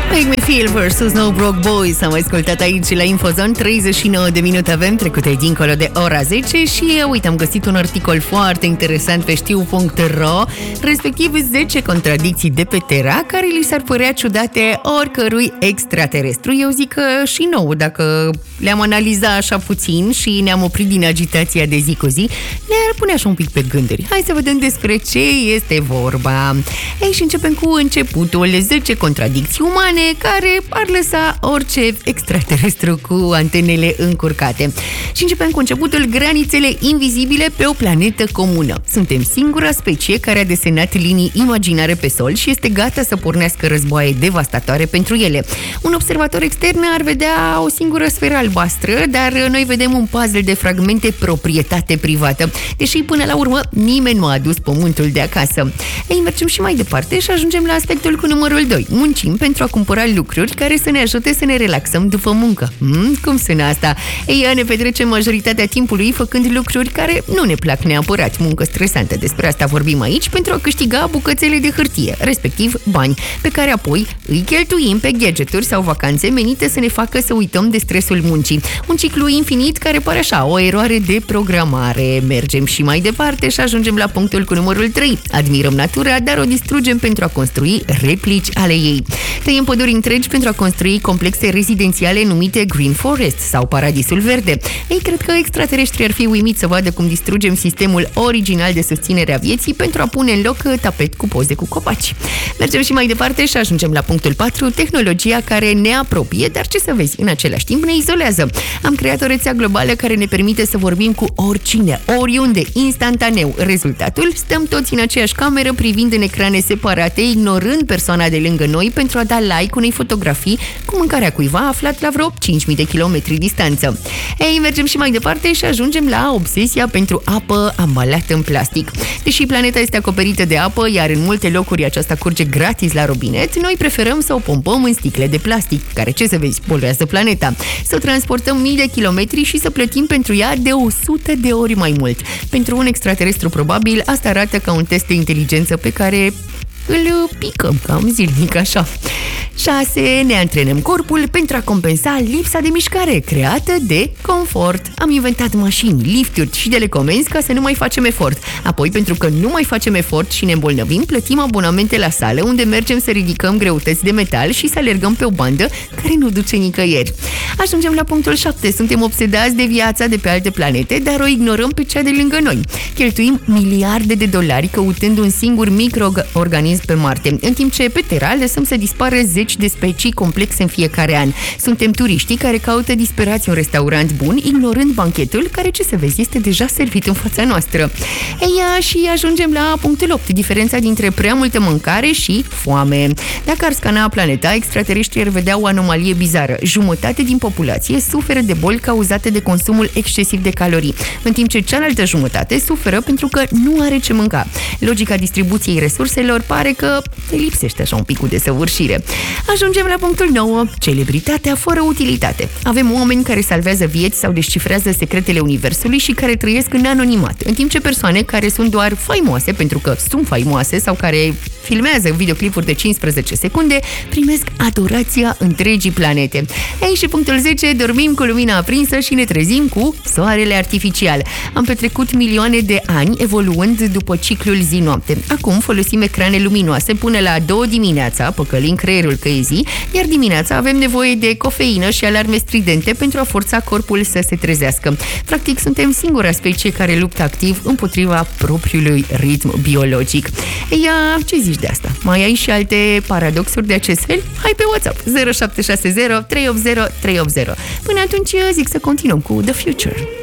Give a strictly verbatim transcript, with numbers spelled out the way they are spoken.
Make Me Feel versus No Broke Boys. Am ascultat aici la Infozone. Treizeci și nouă de minute avem trecute dincolo de ora zece. Și uite, am găsit un articol foarte interesant pe știu punct ro, respectiv zece contradicții de pe Terra care li s-ar părea ciudate oricărui extraterestru. Eu zic că și nouă, dacă le-am analizat așa puțin și ne-am oprit din agitația de zi cu zi, ne-ar pune așa un pic pe gânduri. Hai să vedem despre ce este vorba. Ei, și începem cu începutul. zece contradicții umane care ar lăsa orice extraterestru cu antenele încurcate. Și începem cu începutul: granițele invizibile pe o planetă comună. Suntem singura specie care a desenat linii imaginare pe sol și este gata să pornească războaie devastatoare pentru ele. Un observator extern ar vedea o singură sferă albastră, dar noi vedem un puzzle de fragmente proprietate privată, deși până la urmă nimeni nu a adus pământul de acasă. Ei, mergem și mai departe și ajungem la aspectul cu numărul doi. Muncim pentru a cumpăra lucruri care să ne ajute să ne relaxăm după muncă. Hmm, cum sună asta? Ei, ne petrecem majoritatea timpului făcând lucruri care nu ne plac neapărat. Muncă stresantă, despre asta vorbim aici, pentru a câștiga bucățele de hârtie, respectiv bani, pe care apoi îi cheltuim pe gadgeturi sau vacanțe menite să ne facă să uităm de stresul muncii. Un ciclu infinit care pare așa o eroare de programare. Mergem și mai departe și ajungem la punctul cu numărul trei. Admirăm natura, dar o distrugem pentru a construi replici ale ei. Tăiem păduri întregi pentru a construi complexe rezidențiale numite Green Forest sau Paradisul Verde. Ei, cred că extraterestrii ar fi uimiți să vadă cum distrugem sistemul original de susținere a vieții pentru a pune în loc tapet cu poze cu copaci. Mergem și mai departe și ajungem la punctul patru. Tehnologia care ne apropie, dar ce să vezi, în același timp ne izolează. Am creat o rețea globală care ne permite să vorbim cu oricine, oriunde, instantaneu. Rezultatul? Stăm toți în aceeași cameră privind în ecrane separate, ignorând persoana de lângă noi pentru a da like unei fotografii cu mâncarea cuiva aflat la vreo cinci mii de kilometri distanță. Ei, mergem și mai departe și ajungem la obsesia pentru apă ambalată în plastic. Deși planeta este acoperită de apă, iar în multe locuri aceasta curge gratis la robinet, noi preferăm să o pompăm în sticle de plastic, care, ce să vezi, poluează planeta. Să o transportăm mii de kilometri și să plătim pentru ea de o sută de ori mai mult. Pentru un extraterestru, probabil, asta arată ca un test de inteligență pe care îl picăm cam zilnic așa. șase. Ne antrenăm corpul pentru a compensa lipsa de mișcare creată de confort. Am inventat mașini, lifturi și telecomenzi ca să nu mai facem efort. Apoi, pentru că nu mai facem efort și ne îmbolnăvim, plătim abonamente la sală unde mergem să ridicăm greutăți de metal și să alergăm pe o bandă care nu duce nicăieri. Ajungem la punctul șapte. Suntem obsedați de viața de pe alte planete, dar o ignorăm pe cea de lângă noi. Cheltuim miliarde de dolari căutând un singur microorganism pe Marte, în timp ce pe Terra lăsăm să dispară zeci de specii complexe în fiecare an. Suntem turiștii care caută disperați un restaurant bun, ignorând banchetul care, ce să vezi, este deja servit în fața noastră. Ei, și ajungem la punctul opt. Diferența dintre prea multă mâncare și foame. Dacă ar scana planeta, extraterestrii ar vedea o anomalie bizară. Jumătate din populație suferă de boli cauzate de consumul excesiv de calorii, în timp ce cealaltă jumătate suferă pentru că nu are ce mânca. Logica distribuției resurselor pare că îi lipsește așa un pic cu desăvârșire. Ajungem la punctul nouă. Celebritatea fără utilitate. Avem oameni care salvează vieți sau descifrează secretele universului și care trăiesc în anonimat, în timp ce persoane care sunt doar faimoase pentru că sunt faimoase sau care filmează videoclipuri de cincisprezece secunde primesc adorația întregii planete. Ei, și punctul zece. Dormim cu lumina aprinsă și ne trezim cu soarele artificial. Am petrecut milioane de ani evoluând după ciclul zi-noapte. Acum folosim ecrane luminoase până la două dimineața, păcălim creierul că e zi, iar dimineața avem nevoie de cofeină și alarme stridente pentru a forța corpul să se trezească. Practic, suntem singura specie care luptă activ împotriva propriului ritm biologic. Ia, ce zici de asta? Mai ai și alte paradoxuri de acest fel? Hai pe WhatsApp zero șapte șase zero trei opt zero trei opt zero. Până atunci zic să continuăm cu The Future.